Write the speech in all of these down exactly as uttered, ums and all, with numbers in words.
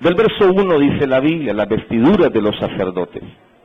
Del verso uno dice la Biblia, las vestiduras de los sacerdotes.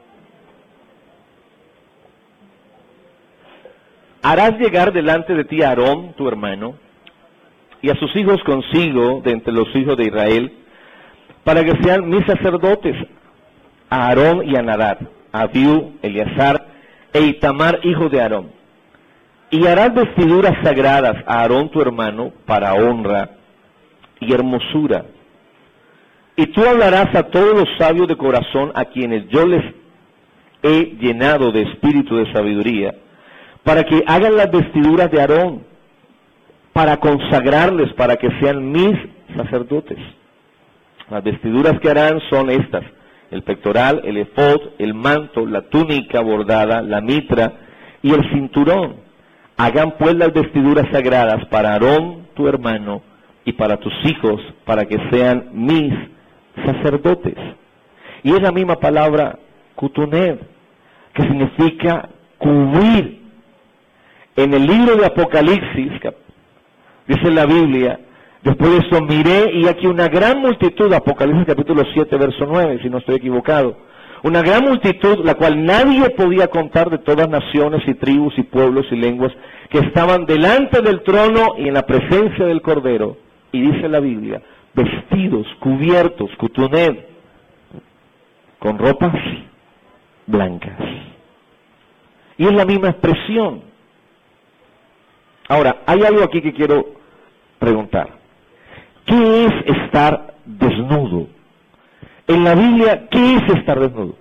Harás llegar delante de ti a Aarón, tu hermano, y a sus hijos consigo de entre los hijos de Israel, para que sean mis sacerdotes, a Aarón y a Nadab, a Abiú, Eleazar e Itamar, hijos de Aarón. Y harás vestiduras sagradas a Aarón tu hermano, para honra y hermosura. Y tú hablarás a todos los sabios de corazón, a quienes yo les he llenado de espíritu de sabiduría, para que hagan las vestiduras de Aarón, para consagrarles, para que sean mis sacerdotes. Las vestiduras que harán son estas: el pectoral, el efod, el manto, la túnica bordada, la mitra y el cinturón. Hagan pues las vestiduras sagradas para Aarón tu hermano y para tus hijos, para que sean mis sacerdotes. Y es la misma palabra kutuned, que significa cubrir. En el libro de Apocalipsis, dice la Biblia, después de eso miré y aquí una gran multitud, Apocalipsis capítulo siete, verso nueve, si no estoy equivocado, una gran multitud, la cual nadie podía contar, de todas naciones y tribus y pueblos y lenguas, que estaban delante del trono y en la presencia del Cordero. Y dice la Biblia, vestidos, cubiertos, kutuned, con ropas blancas. Y es la misma expresión. Ahora, hay algo aquí que quiero preguntar. ¿Qué es estar desnudo? En la Biblia, ¿qué es estar desnudo?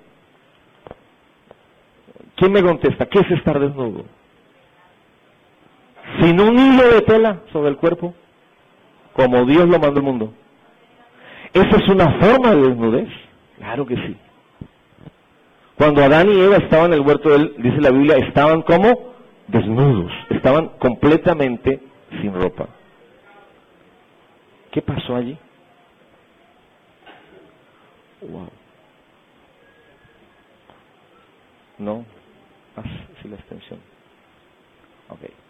¿Quién me contesta? ¿Qué es estar desnudo? Sin un hilo de tela sobre el cuerpo, como Dios lo mandó al mundo. ¿Esa es una forma de desnudez? Claro que sí. Cuando Adán y Eva estaban en el huerto, él, dice la Biblia, estaban como desnudos, estaban completamente sin ropa. ¿Qué pasó allí? Wow. No, haz sí la extensión. Ok.